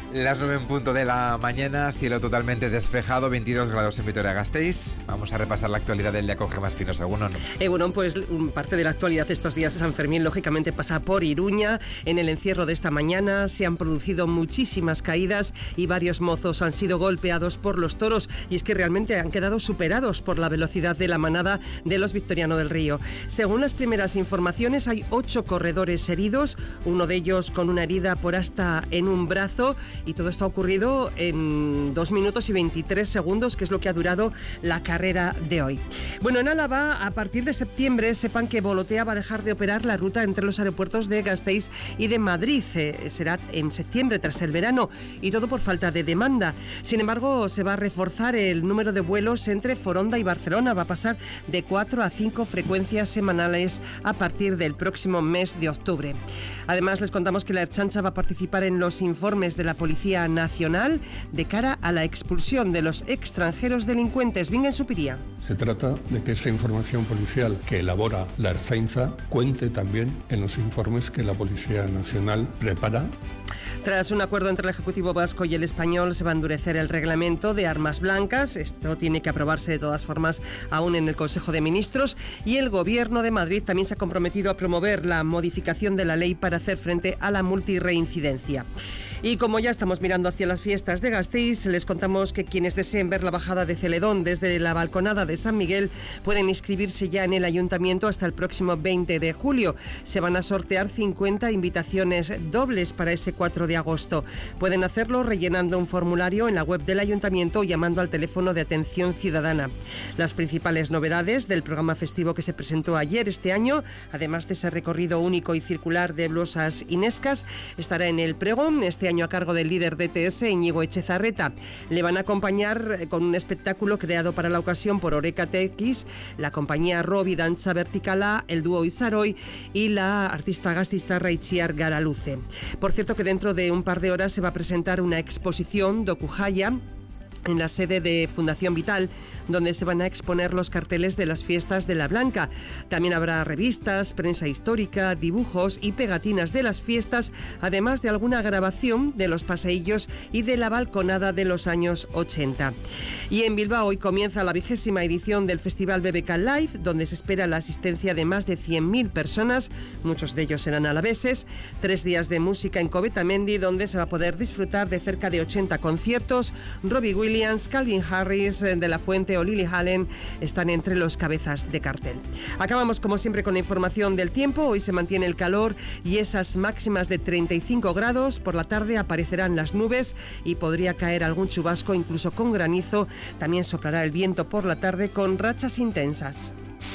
Las 9 en punto de la mañana, cielo totalmente despejado, 22 grados en Vitoria-Gasteiz. Vamos a repasar la actualidad del día con Gemma Espinosa. Bueno, pues parte de la actualidad de estos días de San Fermín, lógicamente, pasa por Iruña. En el encierro de esta mañana se han producido muchísimas caídas y varios mozos han sido golpeados por los toros. Y es que realmente han quedado superados por la velocidad de la manada de los Victoriano del Río. Según las primeras informaciones, hay 8 corredores heridos, uno de ellos con una herida por asta en un brazo. Y todo esto ha ocurrido en 2 minutos y 23 segundos, que es lo que ha durado la carrera de hoy. Bueno, en Álava, a partir de septiembre, sepan que Volotea va a dejar de operar la ruta entre los aeropuertos de Gasteiz y de Madrid. Será en septiembre, tras el verano, y todo por falta de demanda. Sin embargo, se va a reforzar el número de vuelos entre Foronda y Barcelona. Va a pasar de 4 a 5 frecuencias semanales a partir del próximo mes de octubre. Además, les contamos que la Ertzaintza va a participar en los informes de la Policía Nacional de cara a la expulsión de los extranjeros delincuentes. Vinga en Supiría. Se trata de que esa información policial que elabora la Ertzaintza cuente también en los informes que la Policía Nacional prepara. Tras un acuerdo entre el Ejecutivo vasco y el español, se va a endurecer el reglamento de armas blancas. Esto tiene que aprobarse de todas formas aún en el Consejo de Ministros, y el Gobierno de Madrid también se ha comprometido a promover la modificación de la ley para hacer frente a la multirreincidencia. Y como ya estamos mirando hacia las fiestas de Gasteiz, les contamos que quienes deseen ver la bajada de Celedón desde la balconada de San Miguel pueden inscribirse ya en el Ayuntamiento hasta el próximo 20 de julio. Se van a sortear 50 invitaciones dobles para ese 4 de agosto. Pueden hacerlo rellenando un formulario en la web del Ayuntamiento o llamando al teléfono de atención ciudadana. Las principales novedades del programa festivo que se presentó ayer este año, además de ese recorrido único y circular de blosas inescas, estará en el pregón, este año a cargo del líder de ETS, Íñigo Echezarreta. Le van a acompañar con un espectáculo creado para la ocasión por Oreca TX, la compañía Robi Danza Verticala, el dúo Izaroi y la artista gasteiztarra Itziar Garaluce. Por cierto, que dentro de un par de horas se va a presentar una exposición Dokujaya en la sede de Fundación Vital, donde se van a exponer los carteles de las fiestas de la Blanca. También habrá revistas, prensa histórica, dibujos y pegatinas de las fiestas, además de alguna grabación de los paseillos y de la balconada de los años 80. Y en Bilbao hoy comienza la 20ª edición del Festival BBK Live, donde se espera la asistencia de más de 100.000 personas, muchos de ellos serán alaveses. 3 días de música en Covetamendi, donde se va a poder disfrutar de cerca de 80 conciertos. Robbie Williams, Calvin Harris, De La Fuente o Lily Allen están entre los cabezas de cartel. Acabamos como siempre con la información del tiempo. Hoy se mantiene el calor y esas máximas de 35 grados. Por la tarde aparecerán las nubes y podría caer algún chubasco, incluso con granizo. También soplará el viento por la tarde con rachas intensas.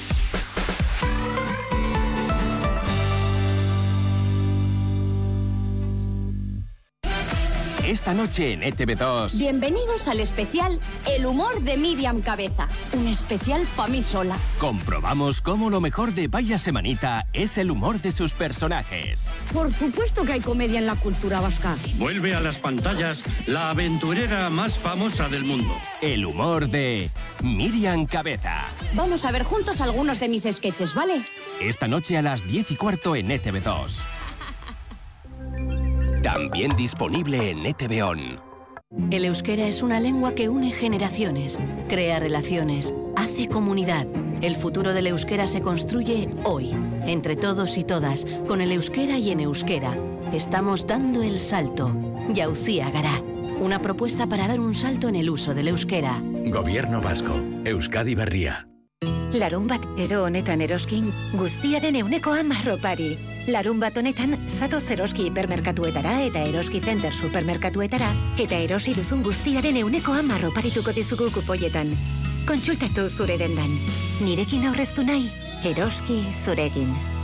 Esta noche en ETV2. Bienvenidos al especial El humor de Miriam Cabeza. Un especial pa' mí sola. Comprobamos cómo lo mejor de Vaya Semanita es el humor de sus personajes. Por supuesto que hay comedia en la cultura vasca. Vuelve a las pantallas la aventurera más famosa del mundo. El humor de Miriam Cabeza. Vamos a ver juntos algunos de mis sketches, ¿vale? Esta noche a las 10:15 en ETV2. También disponible en ETV On. El euskera es una lengua que une generaciones, crea relaciones, hace comunidad. El futuro del euskera se construye hoy, entre todos y todas, con el euskera y en euskera. Estamos dando el salto. Jauzia Gara. Una propuesta para dar un salto en el uso del euskera. Gobierno vasco. Euskadi Berria. Larunbat edo honetan eroskin, guztiaren 100 opari. Larunbat honetan, zatoz eroski hipermerkatuetara eta eroski center supermerkatuetara, eta erosi duzun guztiaren 100 oparituko dizugu kupoietan. Kontsultatu zure dendan. Nirekin aurreztu nahi, eroski zurekin.